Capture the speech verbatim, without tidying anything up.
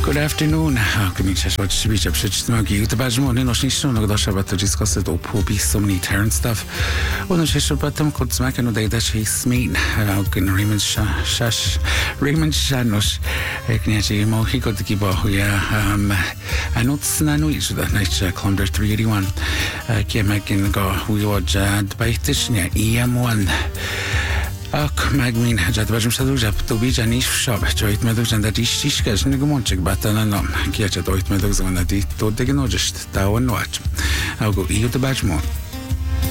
Good afternoon. Gymig se wat sibí ab se magi ut bajmo ne nos nisno no dasha bat discuss it op hobi so many turn stuff. Ono se so batam kod smack no data she smean. Augen Raymond shash Raymond shanos. Ekniaji mo hi got ki ba ya um anot snanu is that night Clonder three eighty-one. Kemakin go we wajad baitish ne E M one. Ach, magmin, jad bajum sadujab, to be janish shop, joit medux and that is shishkas, nigumonchik, but an anom, kiacha doit medux on a dit, to the genogist, tau and watch. I'll go eat the bajmo.